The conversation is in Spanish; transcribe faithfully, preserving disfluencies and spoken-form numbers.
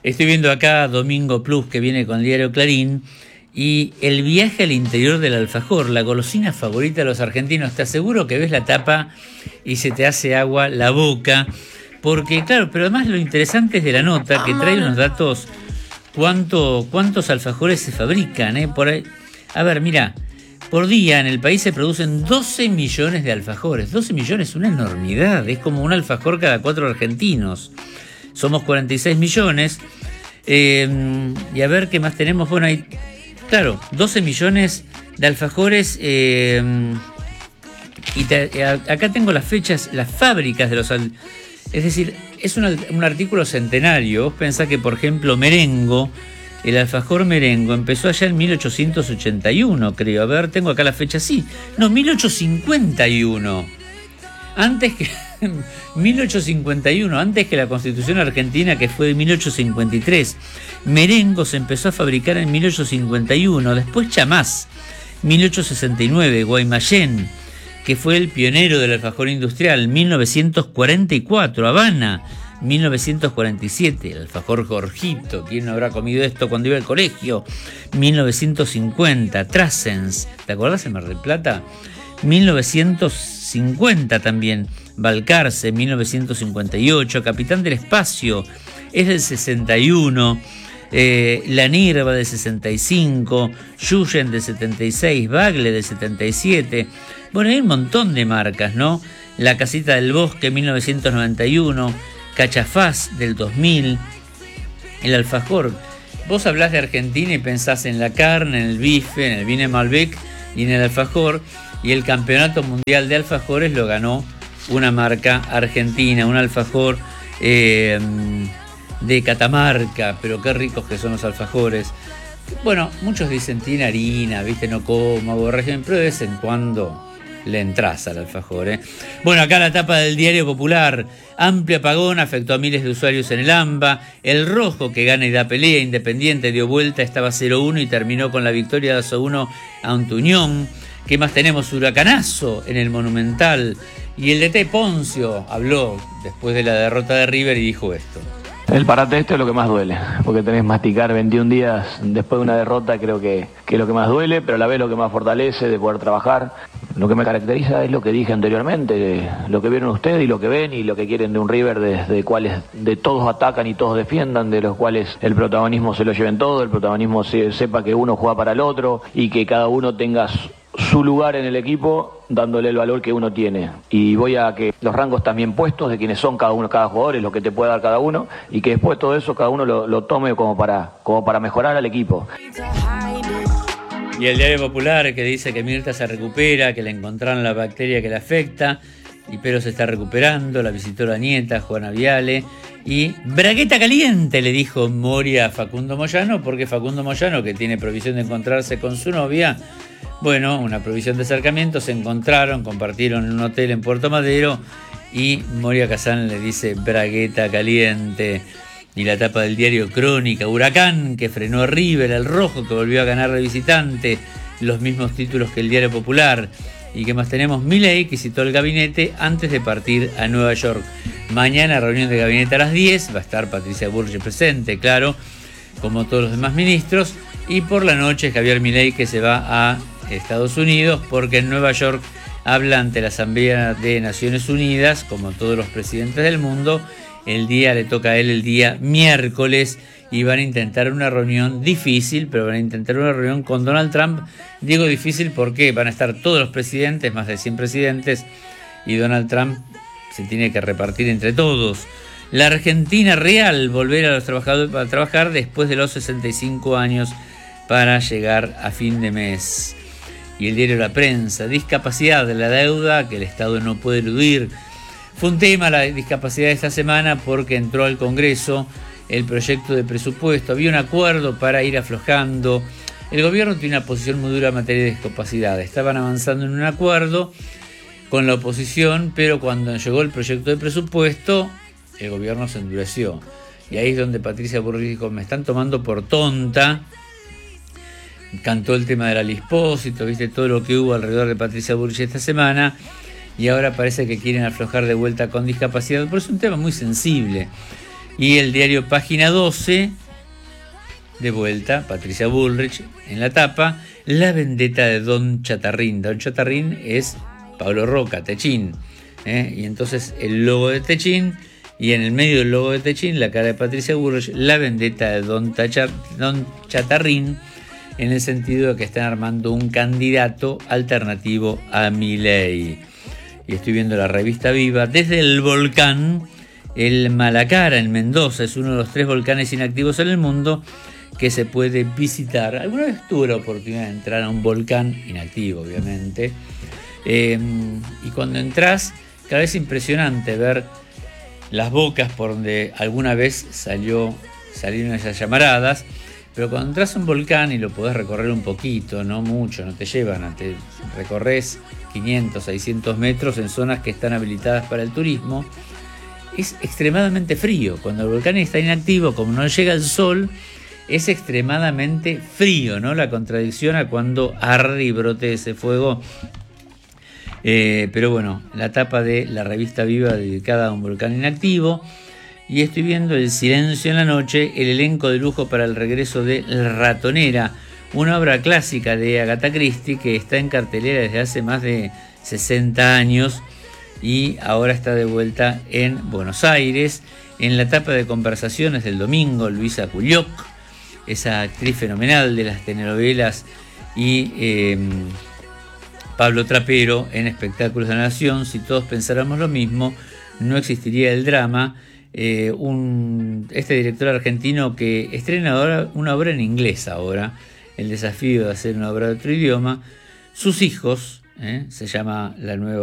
Estoy viendo acá Domingo Plus, que viene con el diario Clarín, y el viaje al interior del alfajor, la golosina favorita de los argentinos. Te aseguro que ves la tapa y se te hace agua la boca, porque claro, pero además lo interesante es de la nota, que trae unos datos, cuánto, cuántos alfajores se fabrican, ¿eh? Por ahí, a ver, mira, por día en el país se producen doce millones de alfajores. doce millones es una enormidad, es como un alfajor cada cuatro argentinos. Somos cuarenta y seis millones. Eh, y a ver qué más tenemos. Bueno, hay, claro, doce millones de alfajores. Eh, y te, acá tengo las fechas, las fábricas de los al, es decir, es un, un artículo centenario. Vos pensás que, por ejemplo, Merengo, el alfajor Merengo empezó allá en mil ochocientos ochenta y uno, creo. A ver, tengo acá la fecha, sí. No, mil ochocientos cincuenta y uno. Antes que... mil ochocientos cincuenta y uno, antes que la Constitución Argentina, que fue de mil ochocientos cincuenta y tres. Merengo se empezó a fabricar en mil ochocientos cincuenta y uno. Después Chamás, mil ochocientos sesenta y nueve. Guaymallén, que fue el pionero del alfajor industrial, mil novecientos cuarenta y cuatro. Habana, mil novecientos cuarenta y siete. El alfajor Jorgito, ¿quién no habrá comido esto cuando iba al colegio? mil novecientos cincuenta. Trasens, ¿te acordás en Mar del Plata? mil novecientos cincuenta también. Balcarce, mil novecientos cincuenta y ocho. Capitán del Espacio es del sesenta y uno. eh, La Nirva del sesenta y cinco. Yuyen del setenta y seis. Bagle del setenta y siete. Bueno, hay un montón de marcas, ¿no? La Casita del Bosque, mil novecientos noventa y uno. Cachafaz del dos mil. El alfajor. Vos hablás de Argentina y pensás en la carne, en el bife, en el vine Malbec y en el alfajor. Y el campeonato mundial de alfajores lo ganó una marca argentina, un alfajor eh, de Catamarca, pero qué ricos que son los alfajores. Bueno, muchos dicen tiene harina, viste, no coma, régimen, pero de vez en cuando le entras al alfajor, ¿eh? Bueno, acá la tapa del Diario Popular. Amplio apagón afectó a miles de usuarios en el AMBA. El Rojo, que gana y da pelea. Independiente dio vuelta, estaba cero uno y terminó con la victoria de dos a uno ante Unión. ¿Qué más tenemos? Huracanazo en el Monumental. Y el D T Poncio habló después de la derrota de River y dijo esto. El parate este es lo que más duele, porque tenés que masticar veintiún días después de una derrota, creo que, que es lo que más duele, pero a la vez lo que más fortalece de poder trabajar. Lo que me caracteriza es lo que dije anteriormente, lo que vieron ustedes y lo que ven y lo que quieren de un River, de, de cuales de todos atacan y todos defiendan, de los cuales el protagonismo se lo lleven todo, el protagonismo se, sepa que uno juega para el otro y que cada uno tenga su, su lugar en el equipo, dándole el valor que uno tiene. Y voy a que los rangos también puestos de quienes son cada uno, cada jugador, es lo que te puede dar cada uno, y que después todo eso cada uno lo, lo tome como para, como para mejorar al equipo. Y el Diario Popular, que dice que Mirta se recupera, que le encontraron la bacteria que le afecta, y pero se está recuperando. La visitó la nieta, Juana Viale. Y bragueta caliente, le dijo Moria a Facundo Moyano, porque Facundo Moyano, que tiene provisión de encontrarse con su novia, bueno, una provisión de acercamiento, se encontraron, compartieron en un hotel en Puerto Madero, y Moria Kazán le dice bragueta caliente. Y la tapa del diario Crónica, Huracán, que frenó a River, el Rojo, que volvió a ganar de visitante, los mismos títulos que el Diario Popular. Y que más tenemos, Milei, que citó el gabinete antes de partir a Nueva York. Mañana reunión de gabinete a las diez, va a estar Patricia Bullrich presente, claro, como todos los demás ministros. Y por la noche Javier Milei, que se va a Estados Unidos, porque en Nueva York habla ante la Asamblea de Naciones Unidas, como todos los presidentes del mundo. El día le toca a él el día miércoles y van a intentar una reunión difícil, pero van a intentar una reunión con Donald Trump. Digo difícil porque van a estar todos los presidentes, más de cien presidentes, y Donald Trump se tiene que repartir entre todos. La Argentina real, volver a los trabajadores para trabajar después de los sesenta y cinco años para llegar a fin de mes. Y el diario La Prensa, discapacidad de la deuda que el Estado no puede eludir. Fue un tema la discapacidad esta semana porque entró al Congreso el proyecto de presupuesto. Había un acuerdo para ir aflojando. El gobierno tiene una posición muy dura en materia de discapacidad. Estaban avanzando en un acuerdo con la oposición, pero cuando llegó el proyecto de presupuesto, el gobierno se endureció. Y ahí es donde Patricia Bullrich dijo, me están tomando por tonta. Cantó el tema del alispósito, viste todo lo que hubo alrededor de Patricia Bullrich esta semana. Y ahora parece que quieren aflojar de vuelta con discapacidad, pero es un tema muy sensible. Y el diario Página doce, de vuelta, Patricia Bullrich en la tapa, la vendetta de Don Chatarrín. Don Chatarrín es Pablo Roca, Techín, ¿eh? Y entonces el logo de Techín, y en el medio del logo de Techín, la cara de Patricia Bullrich, la vendetta de Don, Tachar, Don Chatarrín, en el sentido de que están armando un candidato alternativo a Milei. Y estoy viendo la revista Viva. Desde el volcán, el Malacara en Mendoza es uno de los tres volcanes inactivos en el mundo que se puede visitar. Alguna vez tuve la oportunidad de entrar a un volcán inactivo, obviamente. Eh, y cuando entras, cada vez es impresionante ver las bocas por donde alguna vez salió, salieron esas llamaradas. Pero cuando entras a un volcán y lo podés recorrer un poquito, no mucho, no te llevan, te recorres quinientos, seiscientos metros en zonas que están habilitadas para el turismo, es extremadamente frío. Cuando el volcán está inactivo, como no llega el sol, es extremadamente frío, ¿no? La contradicción a cuando arde y brote ese fuego. Eh, pero bueno, la tapa de la revista Viva dedicada a un volcán inactivo. Y estoy viendo El silencio en la noche, el elenco de lujo para el regreso de La Ratonera, una obra clásica de Agatha Christie que está en cartelera desde hace más de sesenta años y ahora está de vuelta en Buenos Aires. En la tapa de Conversaciones del domingo, Luisa Culioc, esa actriz fenomenal de las telenovelas, y eh, Pablo Trapero en Espectáculos de la Nación. Si todos pensáramos lo mismo, no existiría el drama. Eh, un, este director argentino que estrena ahora una obra en inglés ahora, el desafío de hacer una obra de otro idioma. Sus hijos, eh, se llama la nueva